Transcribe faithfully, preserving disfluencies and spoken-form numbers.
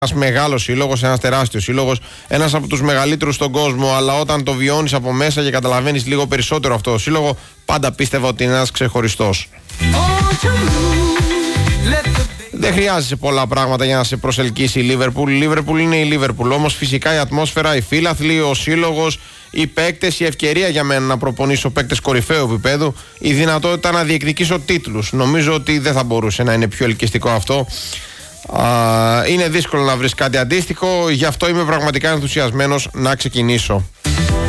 ένας μεγάλος σύλλογος, ένας τεράστιος σύλλογος, ένας από τους μεγαλύτερους στον κόσμο, αλλά όταν το βιώνεις από μέσα και καταλαβαίνεις λίγο περισσότερο αυτό το σύλλογο, πάντα πίστευα ότι είναι ένας ξεχωριστός. Δεν χρειάζεσαι πολλά πράγματα για να σε προσελκύσει η Λίβερπουλ. Η Λίβερπουλ είναι η Λίβερπουλ. Όμως φυσικά η ατμόσφαιρα, οι φίλαθλοι, ο σύλλογος, οι παίκτες, η ευκαιρία για μένα να προπονήσω παίκτες κορυφαίου επίπεδου, η δυνατότητα να διεκδικήσω τίτλους. Νομίζω ότι δεν θα μπορούσε να είναι πιο ελκυστικό αυτό. Α, είναι δύσκολο να βρεις κάτι αντίστοιχο, γι' αυτό είμαι πραγματικά ενθουσιασμένος να ξεκινήσω.